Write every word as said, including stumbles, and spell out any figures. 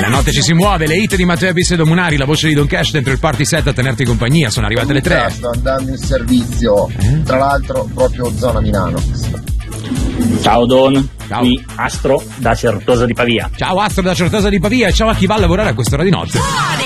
La notte ci si muove, le hit di Matteo Bissedo Munari, la voce di Don Cash dentro il Party Set a tenerti compagnia. Sono arrivate le tre. Sto andando in servizio, eh? Tra l'altro proprio zona Milano. Ciao Don, ciao. Qui Astro da Certosa di Pavia. Ciao Astro da Certosa di Pavia e ciao a chi va a lavorare a quest'ora di notte.